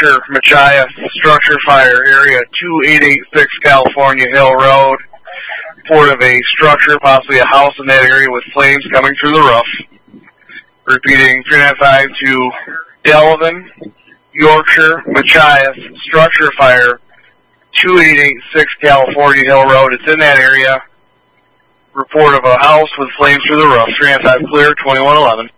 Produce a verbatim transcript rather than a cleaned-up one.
Yorkshire, Machias, structure fire, area two eight eight six California Hill Road. Report of a structure, possibly a house in that area with flames coming through the roof. Repeating, three nine five to Delavan, Yorkshire, Machias, structure fire, two eight eight six California Hill Road. It's in that area. Report of a house with flames through the roof. three nine five clear, twenty-one eleven.